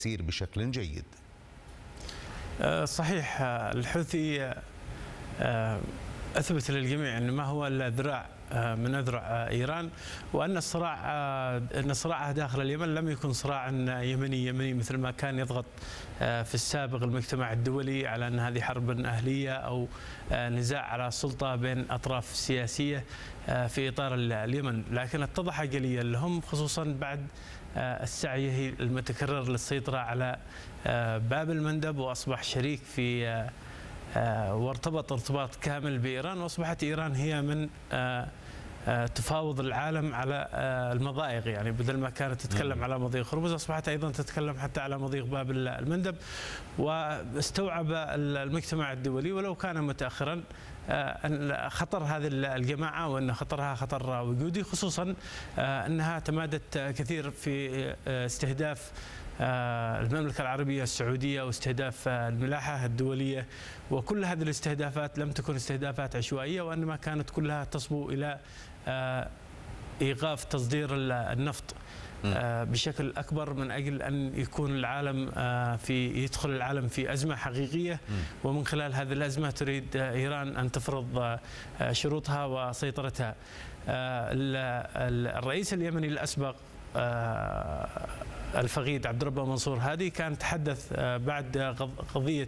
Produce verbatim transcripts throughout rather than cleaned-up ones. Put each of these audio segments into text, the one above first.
تسير بشكل جيد. صحيح، الحوثي أثبت للجميع أن ما هو إلا ذراع من أذرع إيران، وأن الصراع أن صراعها داخل اليمن لم يكن صراعا يمني يمني مثل ما كان يضغط في السابق المجتمع الدولي على أن هذه حرب أهلية أو نزاع على السلطة بين أطراف سياسية في إطار اليمن، لكن اتضح جليا لهم خصوصا بعد السعي المتكرر للسيطرة على باب المندب، وأصبح شريك في وارتبط ارتباط كامل بإيران، وأصبحت إيران هي من تفاوض العالم على المضايق، يعني بدل ما كانت تتكلم على مضيق هرمز أصبحت أيضا تتكلم حتى على مضيق باب المندب. واستوعب المجتمع الدولي ولو كان متأخرا أن خطر هذه الجماعة وأن خطرها خطر وجودي، خصوصا أنها تمادت كثير في استهداف المملكة العربية السعودية واستهداف الملاحة الدولية، وكل هذه الاستهدافات لم تكن استهدافات عشوائية، وإنما كانت كلها تصبو إلى إيقاف تصدير النفط بشكل أكبر من أجل أن يكون العالم في يدخل العالم في أزمة حقيقية، ومن خلال هذه الأزمة تريد إيران أن تفرض شروطها وسيطرتها. الرئيس اليمني الأسبق الفقيد عبد الرب منصور هادي كان تحدث بعد قضية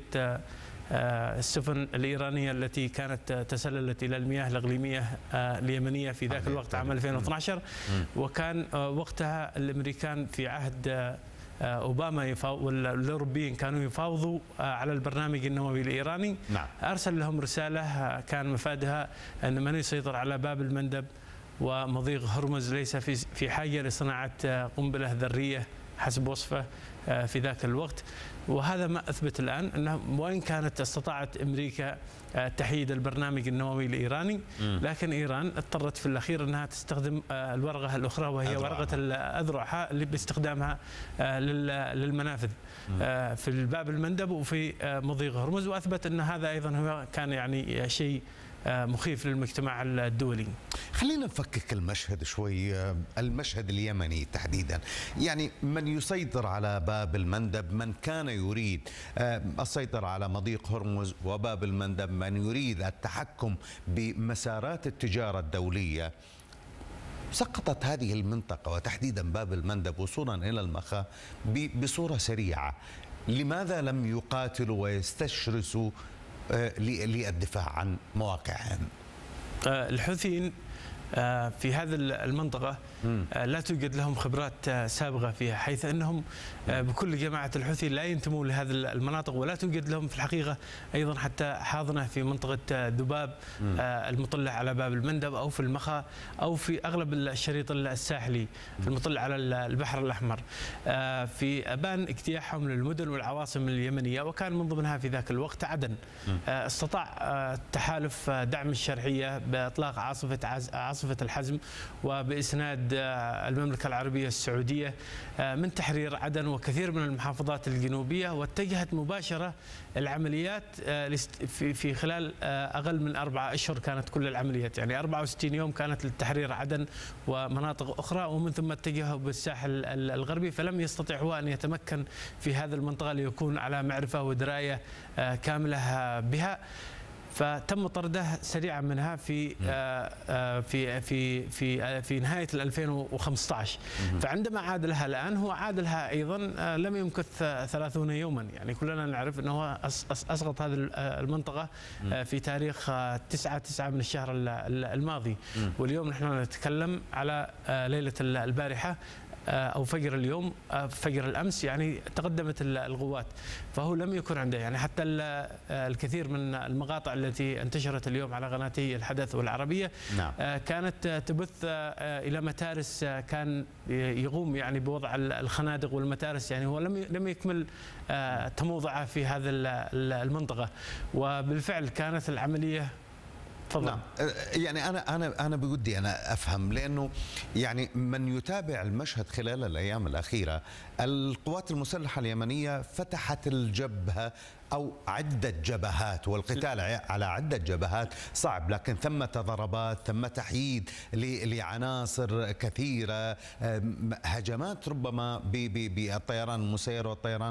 السفن الإيرانية التي كانت تسللت إلى المياه الإقليمية اليمنية في ذاك الوقت عام ألفين واثني عشر، وكان وقتها الأمريكان في عهد أوباما والأوروبيين كانوا يفاوضوا على البرنامج النووي الإيراني. نعم. أرسل لهم رسالة كان مفادها أن من يسيطر على باب المندب ومضيق هرمز ليس في في حاجة لصناعة قنبلة ذرية حسب وصفه في ذاك الوقت. وهذا ما أثبت الآن أنه وإن كانت استطاعت أمريكا تحييد البرنامج النووي الإيراني، لكن إيران اضطرت في الأخير أنها تستخدم الورقة الأخرى وهي ورقة الأذرع اللي باستخدامها للمنافذ في الباب المندب وفي مضيق هرمز، وأثبت أن هذا أيضا هو كان يعني شيء مخيف للمجتمع الدولي. خلينا نفكك المشهد شوي، المشهد اليمني تحديدا، يعني من يسيطر على باب المندب، من كان يريد السيطرة على مضيق هرمز وباب المندب، من يريد التحكم بمسارات التجارة الدولية. سقطت هذه المنطقة وتحديدا باب المندب وصولا إلى المخا بصورة سريعة. لماذا لم يقاتلوا ويستشرسوا للدفاع عن مواقعهم؟ الحوثيين في هذه المنطقة لا توجد لهم خبرات سابقة فيها، حيث أنهم بكل جماعة الحوثي لا ينتموا لهذه المناطق، ولا توجد لهم في الحقيقة أيضا حتى حاضنة في منطقة ذباب المطلة على باب المندب أو في المخا أو في أغلب الشريط الساحلي في المطل على البحر الأحمر. في أبان اجتياحهم للمدن والعواصم اليمنية، وكان من ضمنها في ذاك الوقت عدن. استطاع تحالف دعم الشرعية بإطلاق عاصفة عاصفة الحزم وبإسناد المملكة العربية السعودية من تحرير عدن وكثير من المحافظات الجنوبية، واتجهت مباشرة العمليات في خلال أقل من أربعة أشهر كانت كل العمليات، يعني أربعة وستين يوم كانت للتحرير عدن ومناطق أخرى، ومن ثم اتجهوا بالساحل الغربي، فلم يستطيع هو أن يتمكن في هذه المنطقة ليكون على معرفة ودراية كاملة بها، فتم طرده سريعا منها في في في في في نهايه ألفين وخمسة عشر. فعندما عاد لها الان هو عاد لها ايضا لم يمكث ثلاثين يوما، يعني كلنا نعرف انه اسقط هذه المنطقه في تاريخ تسعة تسعة من الشهر الماضي، واليوم نحن نتكلم على ليله البارحه أو فجر اليوم، فجر الأمس، يعني تقدمت القوات، فهو لم يكن عنده يعني حتى الكثير من المقاطع التي انتشرت اليوم على قناتي الحدث والعربية. نعم. كانت تبث إلى متارس كان يقوم يعني بوضع الخنادق والمتارس، يعني هو لم لم يكمل تموضعه في هذه المنطقة، وبالفعل كانت العملية. نعم. يعني انا انا انا بودي انا افهم، لانه يعني من يتابع المشهد خلال الايام الاخيره، القوات المسلحه اليمنيه فتحت الجبهه او عده جبهات، والقتال على عده جبهات صعب، لكن ثمة ضربات، ثم تحييد لعناصر كثيره، هجمات ربما بالطيران المسير والطيران